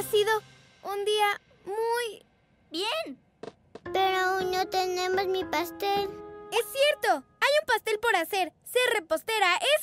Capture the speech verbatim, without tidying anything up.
sido un día muy... bien. Pero aún no tenemos mi pastel. ¡Es cierto! Hay un pastel por hacer. Ser repostera